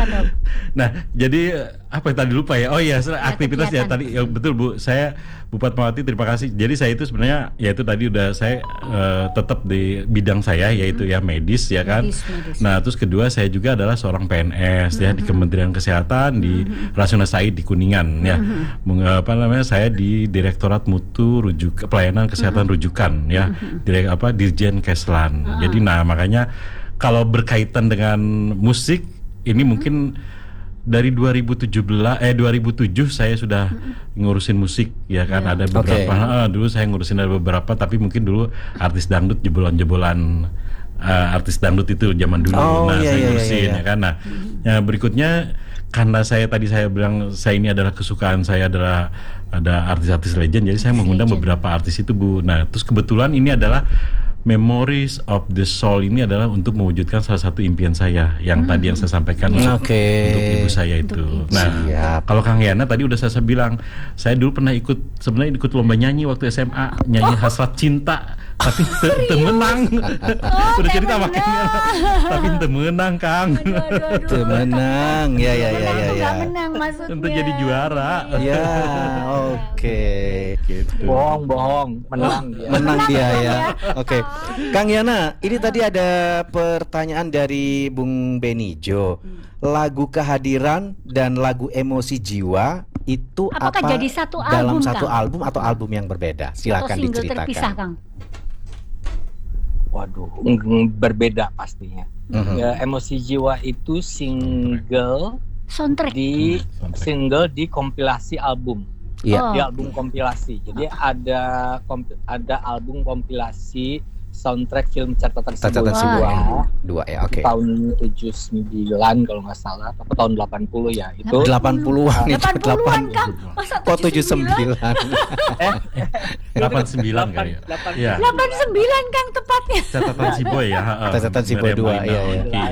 silakan Dok. Nah, jadi apa yang tadi lupa ya? Oh iya, aktivitas ya kegiatan. tadi ya, betul Bu. Saya Bu Fatmawati, terima kasih. Jadi saya itu sebenarnya ya itu tadi udah saya tetap di bidang saya yaitu ya medis ya kan. Medis. Nah, terus kedua saya juga adalah seorang PNS ya di Kementerian Kesehatan di Rasuna Said di Kuningan ya. Apa namanya? Saya di Direktorat Mutu Pelayanan Kesehatan Rujukan ya. Dirjen Keslan. Jadi nah makanya kalau berkaitan dengan musik ini mungkin dari 2007 saya sudah ngurusin musik ya kan, ada beberapa dulu saya ngurusin ada beberapa, tapi mungkin dulu artis dangdut jebolan artis dangdut itu zaman dulu. Saya ngurusin ya kan. Nah, berikutnya karena saya bilang saya ini adalah kesukaan saya adalah ada artis-artis legend, jadi saya mengundang beberapa artis itu Bu. Nah, terus kebetulan ini adalah Memories of the Soul ini adalah untuk mewujudkan salah satu impian saya yang tadi yang saya sampaikan untuk ibu saya itu. Nah, kalau Kang Yana tadi udah saya bilang, saya dulu pernah ikut lomba nyanyi waktu SMA, nyanyi Hasrat Cinta, tapi temenang. Udah cerita makanya, tapi temenang Kang. Temenang, ya. Nggak menang maksudnya. Untuk jadi juara. Ya, oke. Gitu. Bohong, menang dia ya. Oke. Kang Yana, ini tadi ada pertanyaan dari Bung Benijo. Lagu Kehadiran dan lagu Emosi Jiwa itu apakah jadi satu dalam album, satu Kang? album atau album yang berbeda? Silakan single diceritakan. terpisah, Kang? Waduh, berbeda pastinya. Ya, Emosi Jiwa itu Soundtrack. single di kompilasi album. Iya. Di album kompilasi. Jadi ada album kompilasi soundtrack film Catatan Si Dua ya, oke. Tahun 79 kalau nggak salah, atau tahun 80 ya. Itu 80-an itu 80-an, Kang. Masa Kok 79? 89 kali ya. 89 Kang tepatnya. Catatan Si Boy ya. Catatan Si Boy 2 iya.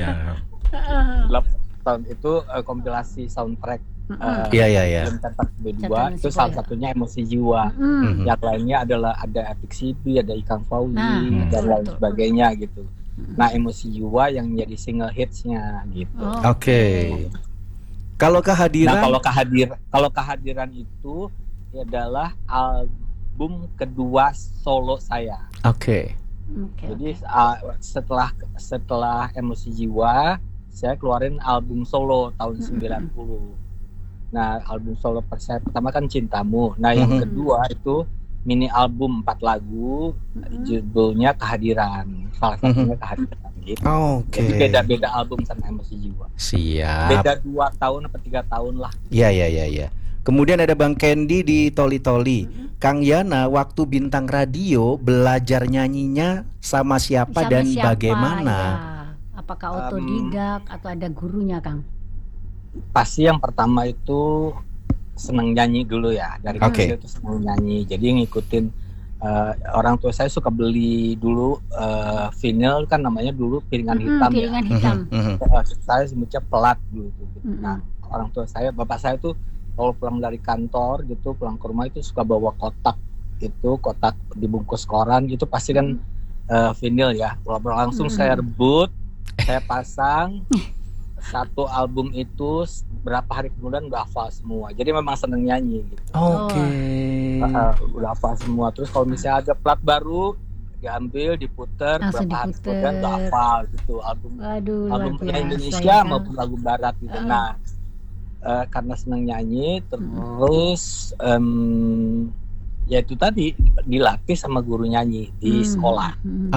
Tahun itu kompilasi soundtrack Iya. film Catatan Si Boy 2 itu salah satunya Emosi Jiwa. Yang lainnya adalah ada Epic City, ada Ikang Fauzi dan lain sebagainya gitu. Nah, Emosi Jiwa yang jadi single hitsnya gitu. Oke. Kalau Kehadiran? Nah, kalau kehadiran itu adalah album kedua solo saya. Oke. Jadi setelah Emosi Jiwa, saya keluarin album solo tahun 90. Nah, album solo saya pertama kan Cintamu. Nah, yang kedua itu mini album 4 lagu, judulnya Kehadiran. Salah satunya Kehadiran gitu. Jadi beda-beda album sama Emosi Jiwa. Siap. Beda 2 tahun atau 3 tahun lah. Iya. Kemudian ada Bang Kendi di Toli. Kang Yana waktu bintang radio belajar nyanyinya sama siapa dan bagaimana? Ya. Apakah otodidak atau ada gurunya, Kang? Pasti yang pertama itu senang nyanyi dulu ya. Dari kecil itu senang nyanyi. Jadi ngikutin orang tua saya suka beli dulu vinyl, kan namanya dulu piringan hitam. Piringan hitam. Saya sebutnya pelat dulu gitu. Nah, orang tua saya, bapak saya tuh kalau pulang dari kantor gitu, pulang ke rumah itu suka bawa kotak dibungkus koran gitu, pasti kan vinyl ya. Langsung saya rebut, saya pasang satu album itu, berapa hari kemudian udah hafal semua. Jadi memang seneng nyanyi gitu. Udah hafal semua. Terus kalau misalnya ada plat baru, diambil, diputer, berapa hari kemudian udah hafal gitu. Album Indonesia maupun lagu barat gitu. Nah, karena seneng nyanyi, terus ya itu tadi dilatih sama guru nyanyi di sekolah.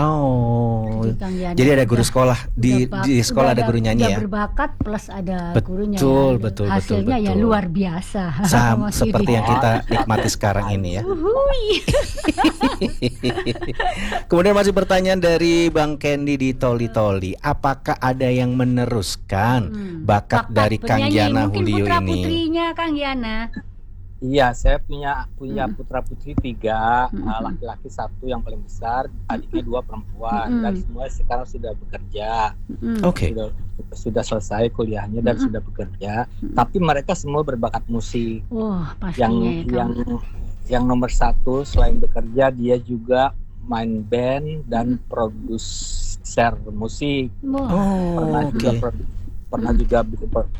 Jadi ada guru sekolah di sekolah, ada guru nyanyi ya. Berbakat plus ada gurunya. Betul. Hasilnya ya luar biasa. Seperti yang kita nikmati sekarang ini ya. Kemudian masih pertanyaan dari Bang Kendi di Toli. Apakah ada yang meneruskan bakat dari Kang Yana Hulio ini? Mungkin putra-putrinya Kang Yana. Iya, saya punya putra-putri 3, laki-laki 1 yang paling besar, adiknya 2 perempuan, dan semua sekarang sudah bekerja. Sudah selesai kuliahnya dan sudah bekerja. Tapi mereka semua berbakat musik. Yang nomor 1 selain bekerja, dia juga main band dan produser musik. Pernah juga